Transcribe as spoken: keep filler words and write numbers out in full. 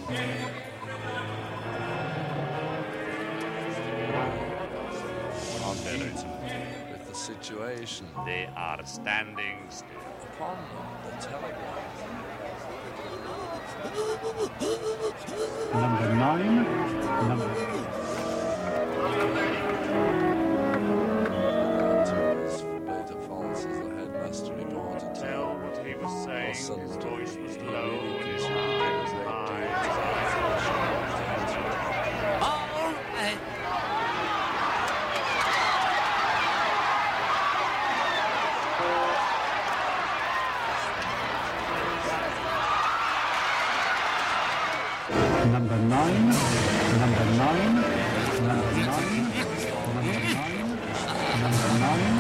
With the situation. They are standing still. Upon the telegraph. Number nine. Number. Beta Falls, as the headmaster reported. Tell what he was saying. His voice was low and his hand was high. All right. Number nine, number nine, number nine, number nine, number nine.